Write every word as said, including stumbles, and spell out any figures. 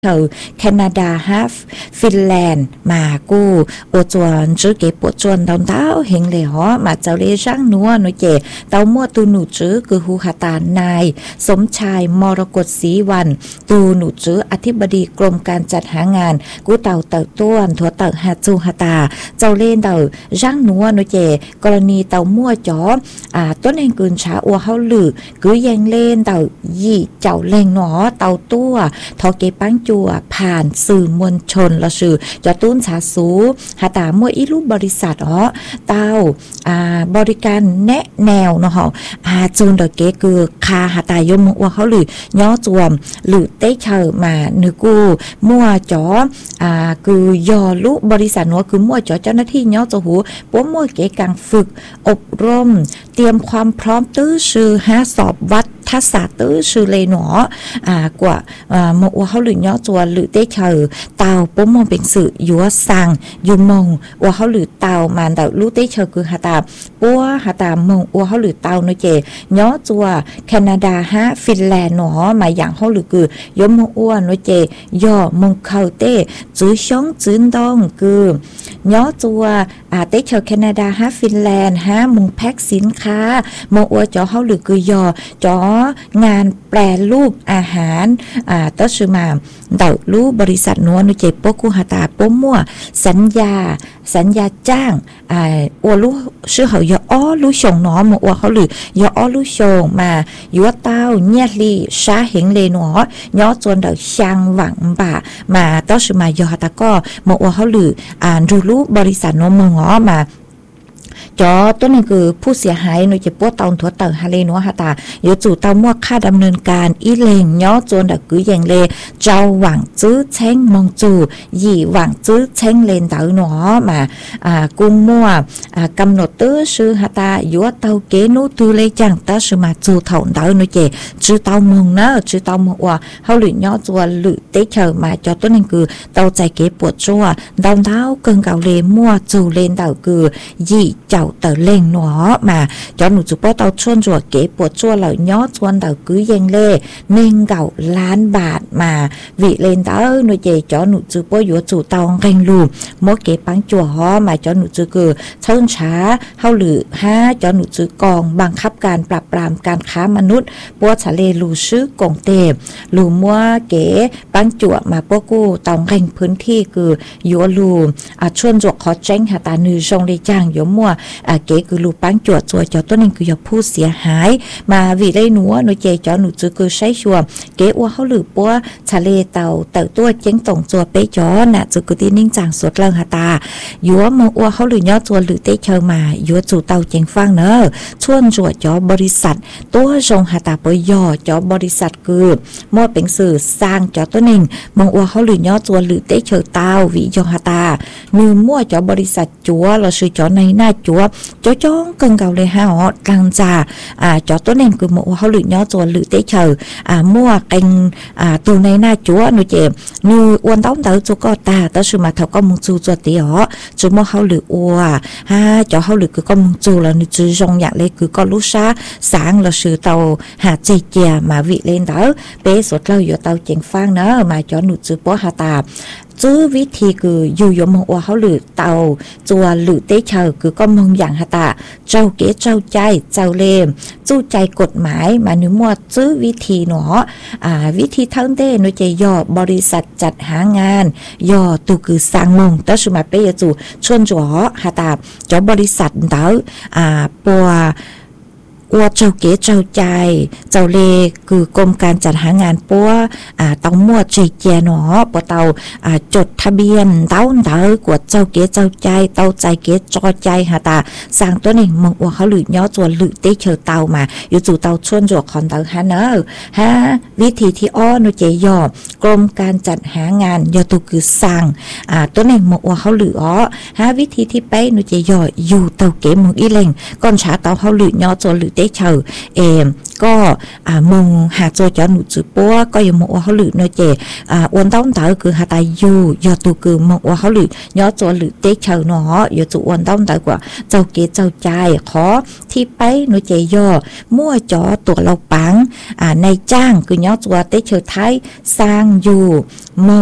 เธอแคนาดาฮัฟฟินแลนด์มากูอวจวนจื้อเก็บปวดจวนดาวดาวเฮงเลยฮะมาเจ้าเลี้ยช่างนัวหนูเจเต้ามั่วตูหนูจื้อคือฮูฮาตานายสมชายมรกตศรีวันตูหนูจื้ออธิบดีกรมการจัดหางานกูเต่าเต่าต้วนถั่วเต่าฮาจูฮาตาเจ้าเล่นเต่าช่างนัวหนูเจกรณีเต่ามั่วจ๋ออ่าต้นเองกืนช้าอัวเฮาหลือคือยังเล่นเต่ายี่เจ้าเล่งหนอเต่าตัวทอเก็บปังจัวผ่านสื่อมวลชนละสื่อจะตุ้นสาสูหาตามั่วอีรูปบริษัทอ๋อเต้าอ่าบริการแนะแนวเนาะอาจูนเดเกคือคาหาตายมว่าเขาหรือย่อจวมหรือเต้เชอมานึกูมั่วจ๋ออ่าคือยอลุบริษัทนัวคือมั่วจ๋อเจ้าหน้าที่ย่อจหูปั้วมั่วเกกังฝึกอบรมเตรียมความพร้อมตื้อชื่อหาสอบวัดทักษะตื้อชื่อเลยหนออ่ากว่าอ่ามั่วเขาหรือย่อจวนหรือเต้เชอเตาปั้วมองเป็นสื่อยัวสังยูมงว่าเขาหรือเตามันแต่รู้เต้เชอคือหาตาปั้วหาตามงว่าเขาหรือเตาเนาะเจย่อจัวแคนาดาฮะฟินแลนด์หนอมาอย่างเขาหรือคือยมอ้วนเนาะเจย่อมงเขาเต้จื้อช่องจื้อดองคือย่อจัวอ่าเต้เชอแคนาดาฮะฟินแลนด์ฮะมงแพ็คสินค้ามงอ้วนจ่อเขาหรือคือย่อจ่องานแปรรูปอาหารอ่าต้ชื่อมาเดาลูบริษัทนัวนุเจปกูหาตาปมั่วสัญญาสัญญาจ้างอ่าอัวลูชื่อเขายออ้อลูชงน้อมอัวเขาหรือยออ้อลูชงมายัวเต้าเนียลีชาเฮงเลนอย่อจนเดาช่างหวังบ่ามาต้ชื่อมายอตาก็มอัวเขาหรืออ่าดูลูบริษัทนัวมงอมาจอตัวนี้คือผู้เสียหายหน่วยเจ็บปวดเตาถั่วเต่าฮาเลนัวฮาตาโยจู่เตามั่วค่าดำเนินการอีเลงย่อจนดักกืออย่างเลเจ้าหวังจื้อแช้งมองจู่หยี่หวังจื้อแช้งเลนเตาหนอมาอ่ากุมมั่วอ่ากำหนดตื้อชื่อฮาตายัวเตาเกนูตูเลจังตาชื่อมาจู่เถ่าเตาหน่วยเจจื้อเตามงเนอจื้อเตามงว่าเขาหลุดย่อจวนหลุดเตะเฉยมาจอตัวนี้คือเตาใจเก็บปวดจั่วดาวเท้าเกินเก่าเลมั่วจู่เลนเตาคือหยี่เจ้าเตอเล่งหนอมาจอหนูจุปเตาชวนจั่วเก๋ปวดจั่วเหล่าย่อชวนเตากือยังเล่เน่งเก่าล้านบาทมาวิเลนเตาหนูเจจอหนูจุปอยู่จู่เตาแข่งลูมอเก๋ปังจั่วหอมาจอหนูจุคือเชิญช้าเฮาหรือห้าจอหนูจุกองบังคับการปราบปรามการค้ามนุษย์ปัวทะเลลูชื่อกงเตบลูมัวเก๋ปังจั่วมาปกูเตาแข่งพื้นที่คือยัวลูอ่ะชวนจั่วขอแจ้งหาตานือชงได้จ้างยัวมัวอ่ะเก๋คือลูปังจั่วจั่วจอตัวนึงคืออย่าผู้เสียหายมาวิได้หนูหนูเจจอหนูจือคือใช้ชัวเก๋อัวเขาหรือปัวทะเลเตาเต่าตัวเจ๊งตงจั่วเป๊ะจอน่ะจือคือที่นิ่งจางสดเลิงหาตายัวมอัวเขาหรือย่อจั่วหรือเตะเชอมายัวจู่เตาเจ๊งฟังเนอชวนจั่วจอบริษัทตัวชงหาตาปย่อจอบริษัทคือมอเป็นสื่อสร้างจอตัวนึงมงอัวเขาหรือย่อจั่วหรือเตะเชอเตาวิยอหาตานือมั่วจอบริษัทจั่วเราซื้อจอในหน้าจั่วจอจ้องเกินเก่าเลยฮะอ๋อกลางจ่าอ่าจอตัวนึงคือมอัวเขาหรือย่อจั่วหรือเตะเชออ่ามั่วเก่งอ่าตัวในหน้าจั่วหนูเจ็บนืออ้วนต้องเตาจุก็ตาแต่ชื่อมาเท่าก็มึงจู่จั่วเต๋อจุมเขาหรืออัวฮะจอเขาหรือคือก็มึงจู่แล้วนึกจื้อจงอยากเลยคือก็รู้ซะสางเราซื้อเตาหาใจเจียมาวิเลนเต๋อเป๊ะสดเราอยู่เตาเจ๋งฟังเนอะมาจอหนูจื้อป้อหาตาจื้อวิธีคืออยู่ยมอัวเขาหรือเตาจัวหรือเตเชอคือก็มึงอย่างหาตาเจ้าเก๋เจ้าใจเจ้าเลมจู้ใจกฎหมายมาหนูมัวจื้อวิธีหนออ่าวิธีทั้งเต้หนูจะย่อบริษัทจัดหางานย่อตูคือสร้างมงแต่สมัยเป๊ะจู่ชวนจัวหาตาเจ้าบริษัทเต๋ออ่าปัวว่าเจ้าเก๋เจ้าใจเจ้าเลคือกรมการจัดหางานปัวอ่าเตามั่วใจเจียหนอปัวเตาอ่าจดทะเบียนเต้าเต๋อกวดเจ้าเก๋เจ้าใจเต้าใจเก๋จอใจหาตาสร้างตัวนี้มึงว่าเขาหลุดย่อจวนหลุดเตเชอเตามาอยู่จู่เตาชวนจวกคอนเตาฮะเนอฮะวิธีที่อ้อนุเจยอกรมการจัดหางานยอตุคือสร้างอ่าตัวนี้มึงว่าเขาหลุดอ้อฮะวิธีที่ไปนุเจยออยู่เตาเก๋มึงอีเล่งก่อนช้าเตาเขาหลุดย่อจวนหลุดเตเชอเอมก็อ่ามงหาโจจอหนูจือปัวก็ยังมงว่าเขาหรือเนาะเจอ่าอวนต้องตาคือหาตายอยู่ยอตูคือมงว่าเขาหรือยอตัวหรือเต็กเชิงเนาะยอจูอวนต้องตากว่าเจ้าเกเจ้าใจขอที่ไปเนาะเจยอมั่วจอตัวเราปังอ่าในจ้างคือยอตัวเต็กเชิงไทยสร้างอยู่ม